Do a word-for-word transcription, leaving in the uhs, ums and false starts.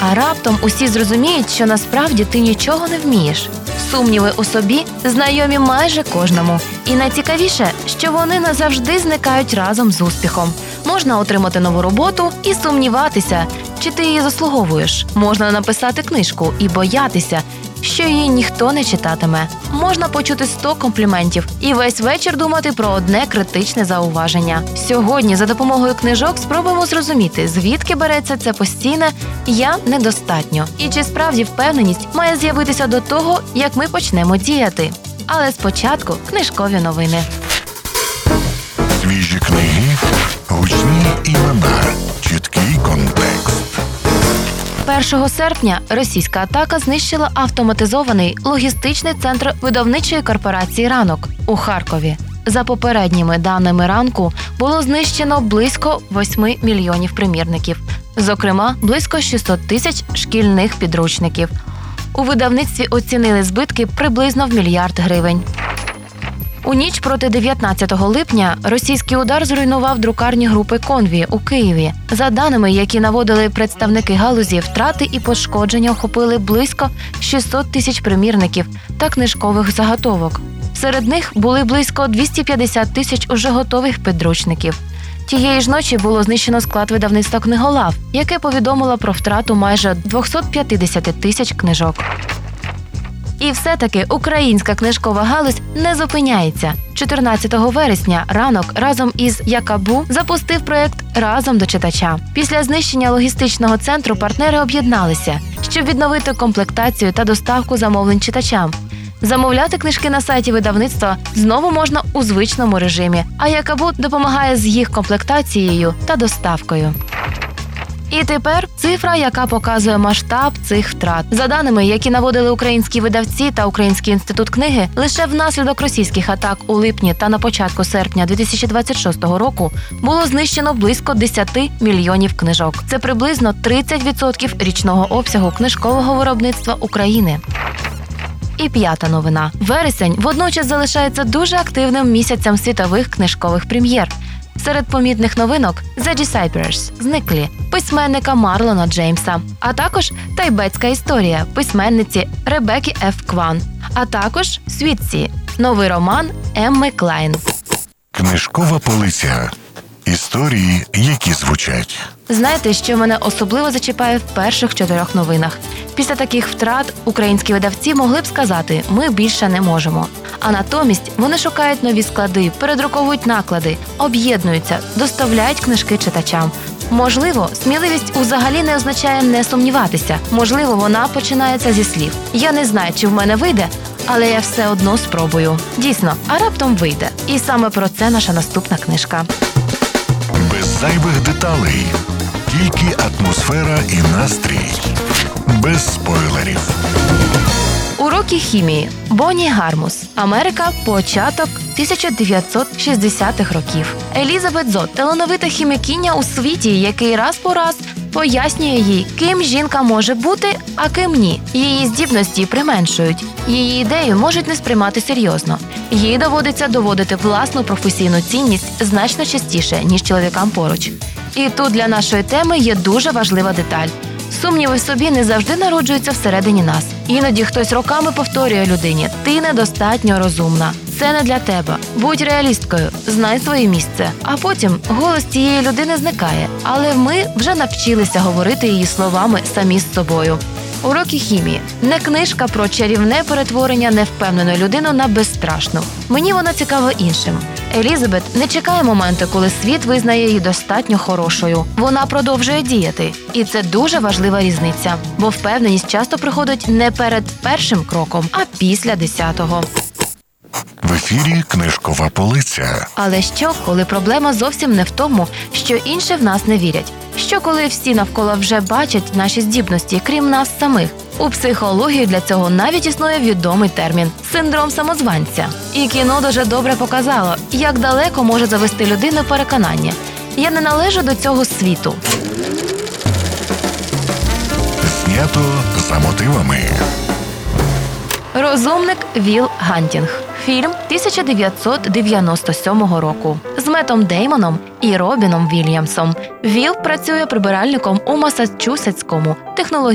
А раптом усі зрозуміють, що насправді ти нічого не вмієш. Сумніви у собі знайомі майже кожному. І найцікавіше, що вони назавжди зникають разом з успіхом. Можна отримати нову роботу і сумніватися, чи ти її заслуговуєш. Можна написати книжку і боятися, що її ніхто не читатиме. Можна почути сто компліментів і весь вечір думати про одне критичне зауваження. Сьогодні за допомогою книжок спробуємо зрозуміти, звідки береться це постійне «я недостатньо» і чи справді впевненість має з'явитися до того, як ми почнемо діяти. Але спочатку книжкові новини. Свіжі книги, гучні імена, чіткий контекст. першого серпня російська атака знищила автоматизований логістичний центр видавничої корпорації «Ранок» у Харкові. За попередніми даними «Ранку» було знищено близько восьми мільйонів примірників, зокрема, близько шістсот тисяч шкільних підручників. У видавництві оцінили збитки приблизно в мільярд гривень. У ніч проти дев'ятнадцятого липня російський удар зруйнував друкарні групи «Конві» у Києві. За даними, які наводили представники галузі, втрати і пошкодження охопили близько шістсот тисяч примірників та книжкових заготовок. Серед них були близько двісті п'ятдесят тисяч уже готових підручників. Тієї ж ночі було знищено склад видавництва «Книголав», яке повідомило про втрату майже двісті п'ятдесят тисяч книжок. І все-таки українська книжкова галузь не зупиняється. чотирнадцятого вересня «Ранок» разом із «Якабу» запустив проєкт «Разом до читача». Після знищення логістичного центру партнери об'єдналися, щоб відновити комплектацію та доставку замовлень читачам. Замовляти книжки на сайті видавництва знову можна у звичному режимі, а «Якабу» допомагає з їх комплектацією та доставкою. І тепер цифра, яка показує масштаб цих втрат. За даними, які наводили українські видавці та Український інститут книги, лише внаслідок російських атак у липні та на початку серпня дві тисячі двадцять шостого року було знищено близько десять мільйонів книжок. Це приблизно тридцять відсотків річного обсягу книжкового виробництва України. І п'ята новина. Вересень водночас залишається дуже активним місяцем світових книжкових прем'єр. Серед помітних новинок «The Disappears» – «Зниклі» письменника Марлона Джеймса, а також «Тайбетська історія» письменниці Ребекки Ф. Кван, а також «Світці» – новий роман Емми Клайн. Книжкова полиця. Історії, які звучать. Знаєте, що мене особливо зачіпає в перших чотирьох новинах? Після таких втрат українські видавці могли б сказати «ми більше не можемо». А натомість вони шукають нові склади, передруковують наклади, об'єднуються, доставляють книжки читачам. Можливо, сміливість взагалі не означає не сумніватися. Можливо, вона починається зі слів «я не знаю, чи в мене вийде, але я все одно спробую». Дійсно, а раптом вийде. І саме про це наша наступна книжка. Без зайвих деталей. Тільки атмосфера і настрій. Без спойлерів. Уроки хімії. Бонні Гармус. Америка. Початок тисяча дев'ятсот шістдесятих років. Елізабет Зод – талановита хімікиня у світі, який раз по раз пояснює їй, ким жінка може бути, а ким ні. Її здібності применшують. Її ідеї можуть не сприймати серйозно. Їй доводиться доводити власну професійну цінність значно частіше, ніж чоловікам поруч. І тут для нашої теми є дуже важлива деталь. Сумніви в собі не завжди народжуються всередині нас. Іноді хтось роками повторює людині «ти недостатньо розумна». Це не для тебе. Будь реалісткою, знай своє місце. А потім голос цієї людини зникає. Але ми вже навчилися говорити її словами самі з собою. Уроки хімії. Не книжка про чарівне перетворення невпевненої людини на безстрашну. Мені вона цікава іншим. Елізабет не чекає моменту, коли світ визнає її достатньо хорошою. Вона продовжує діяти. І це дуже важлива різниця. Бо впевненість часто приходить не перед першим кроком, а після десятого. В ефірі книжкова полиця. Але що, коли проблема зовсім не в тому, що інші в нас не вірять? Що, коли всі навколо вже бачать наші здібності, крім нас самих? У психології для цього навіть існує відомий термін – синдром самозванця. І кіно дуже добре показало, як далеко може завести людину переконання. Я не належу до цього світу. Знято за мотивами. Розумник Віл Гантінг. Фільм тисяча дев'ятсот дев'яносто сьомого року. З Метом Деймоном і Робіном Вільямсом. Віл працює прибиральником у Масачусетському технологічному